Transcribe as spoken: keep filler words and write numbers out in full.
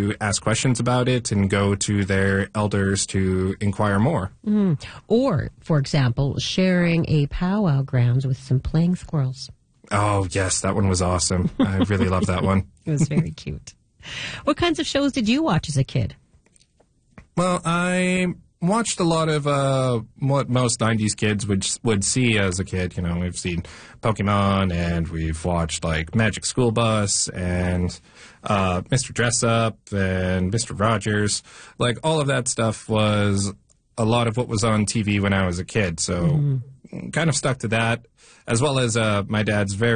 to ask questions about it and go to their elders to inquire more. Mm. Or, for example, sharing a powwow grounds with some playing squirrels. Oh, yes, that one was awesome. I really love that one. It was very cute. What kinds of shows did you watch as a kid? Well, I watched a lot of uh, what most nineties kids would would see as a kid. You know, we've seen Pokemon, and we've watched like Magic School Bus and uh, Mister Dress Up and Mister Rogers. Like all of that stuff was a lot of what was on T V when I was a kid. So mm-hmm. kind of stuck to that, as well as uh, my dad's very